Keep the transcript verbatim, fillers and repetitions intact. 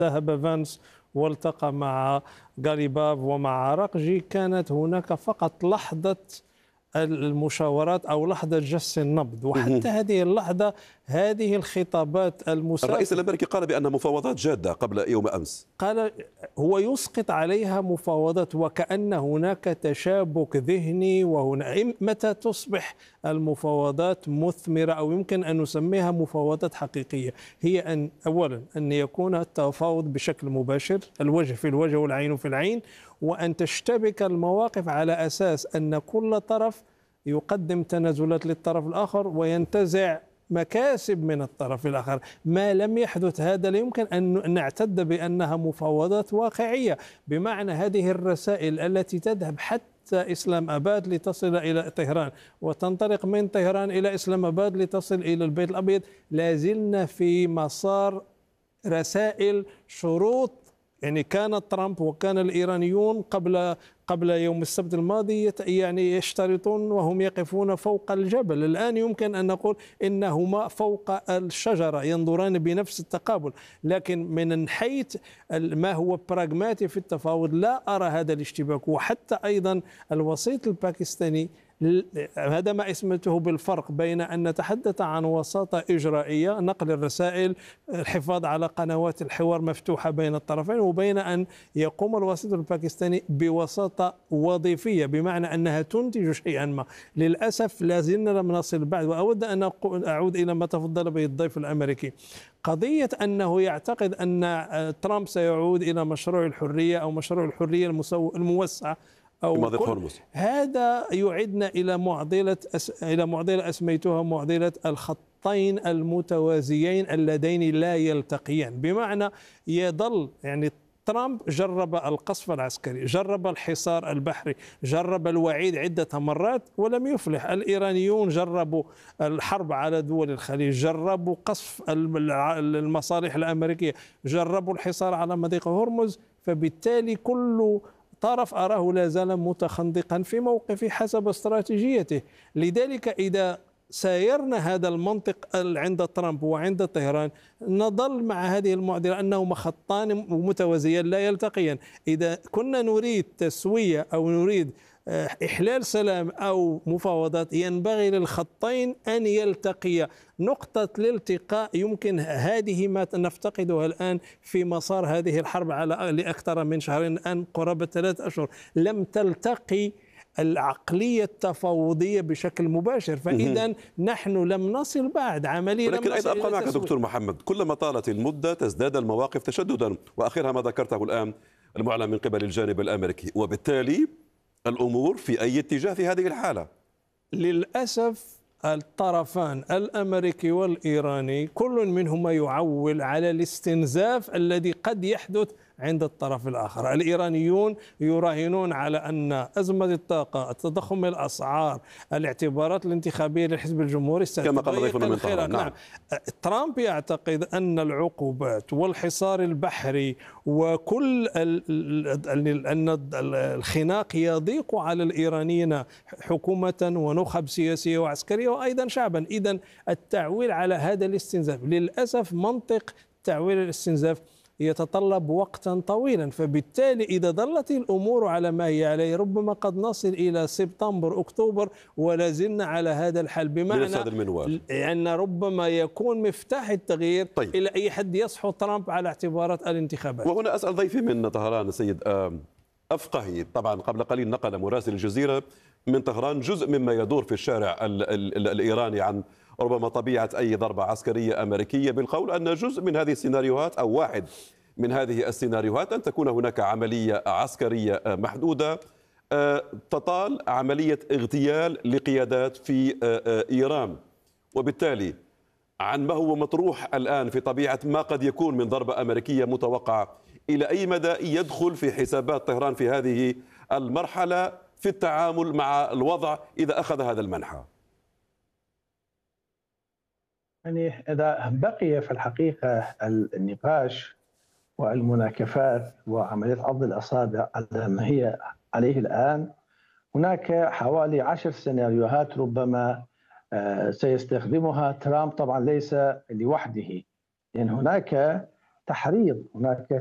ذهب فانس والتقى مع غاليباف ومع راقجي، كانت هناك فقط لحظة المشاورات أو لحظة جس النبض، وحتى هذه اللحظة هذه الخطابات الرئيس المسافرة الأمريكي قال بأن مفاوضات جادة قبل يوم أمس. قال هو يسقط عليها مفاوضات، وكأن هناك تشابك ذهني. وهنا متى تصبح المفاوضات مثمرة أو يمكن أن نسميها مفاوضات حقيقية؟ هي أن أولا أن يكون التفاوض بشكل مباشر، الوجه في الوجه والعين في العين، وأن تشتبك المواقف على أساس أن كل طرف يقدم تنازلات للطرف الآخر وينتزع مكاسب من الطرف الآخر. ما لم يحدث هذا لا يمكن أن نعتد بأنها مفاوضات واقعية، بمعنى هذه الرسائل التي تذهب حتى إسلام أباد لتصل إلى طهران وتنطلق من طهران إلى إسلام أباد لتصل إلى البيت الأبيض، لازلنا في مسار رسائل شروط. يعني كان ترامب وكان الإيرانيون قبل قبل يوم السبت الماضي يعني يشترطون وهم يقفون فوق الجبل، الآن يمكن أن نقول إنهما فوق الشجرة ينظران بنفس التقابل. لكن من حيث ما هو براغماتي في التفاوض لا أرى هذا الاشتباك. وحتى أيضا الوسيط الباكستاني، هذا ما اسمته بالفرق بين أن نتحدث عن وساطة إجرائية نقل الرسائل، الحفاظ على قنوات الحوار مفتوحة بين الطرفين، وبين أن يقوم الوسيط الباكستاني بوساطة وظيفية بمعنى أنها تنتج شيئا ما. للأسف لازلنا لم نصل بعد. وأود أن أعود إلى ما تفضل به الضيف الأمريكي، قضية أنه يعتقد أن ترامب سيعود إلى مشروع الحرية أو مشروع الحرية الموسع أو هذا يعدنا إلى معضلة أس... إلى معضلة أسميتها معضلة الخطين المتوازيين اللذين لا يلتقيان، بمعنى يظل يعني ترامب جرب القصف العسكري، جرب الحصار البحري، جرب الوعيد عدة مرات ولم يفلح. الإيرانيون جربوا الحرب على دول الخليج، جربوا قصف المصالح الأمريكية، جربوا الحصار على مضيق هرمز. فبالتالي كل طرف أراه لا زال متخندقا في موقفه حسب استراتيجيته. لذلك إذا سايرنا هذا المنطق عند ترامب وعند طهران نظل مع هذه المعضلة أنهما خطان متوازيان لا يلتقيان. إذا كنا نريد تسوية أو نريد إحلال سلام أو مفاوضات ينبغي للخطين أن يلتقيا. نقطة الالتقاء يمكن هذه ما نفتقدها الآن في مسار هذه الحرب على لأكثر من شهرين، الآن قرابة ثلاث أشهر لم تلتقي العقلية التفاوضية بشكل مباشر. فإذا نحن لم نصل بعد عملية. ولكن أيضا أبقى معك دكتور محمد، كلما طالت المدة تزداد المواقف تشددا، وآخرها ما ذكرته الآن المعلن من قبل الجانب الأمريكي، وبالتالي الأمور في أي اتجاه في هذه الحالة؟ للأسف الطرفان الأمريكي والإيراني كل منهما يعول على الاستنزاف الذي قد يحدث عند الطرف الآخر. الإيرانيون يراهنون على أن أزمة الطاقة، تضخم الأسعار، الاعتبارات الانتخابية للحزب الجمهوري كما قال ضيفنا من طهران. نعم. ترامب يعتقد أن العقوبات والحصار البحري وكل أن الخناق يضيق على الإيرانيين حكومة ونخب سياسية وعسكرية وأيضا شعبا. إذن التعويل على هذا الاستنزاف، للأسف منطق تعويل الاستنزاف يتطلب وقتا طويلا. فبالتالي إذا ظلت الأمور على ما هي عليه ربما قد نصل إلى سبتمبر أكتوبر ولا زلنا على هذا الحال، بمعنى أن ربما يكون مفتاح التغيير طيب. إلى أي حد يصحو ترامب على اعتبارات الانتخابات. وهنا أسأل ضيفي من طهران السيد أفقهي، طبعا قبل قليل نقل مراسل الجزيرة من طهران جزء مما يدور في الشارع ال ال الإيراني عن ربما طبيعة أي ضربة عسكرية أمريكية، بالقول أن جزء من هذه السيناريوهات أو واحد من هذه السيناريوهات أن تكون هناك عملية عسكرية محدودة تطال عملية اغتيال لقيادات في إيران، وبالتالي عن ما هو مطروح الآن في طبيعة ما قد يكون من ضربة أمريكية متوقعة، إلى أي مدى يدخل في حسابات طهران في هذه المرحلة في التعامل مع الوضع إذا أخذ هذا المنحى؟ يعني إذا بقي في الحقيقة النقاش والمناكفات وعملية عض الأصابع على ما هي عليه الآن، هناك حوالي عشر سيناريوهات ربما سيستخدمها ترامب، طبعا ليس لوحده، لأن هناك تحريض، هناك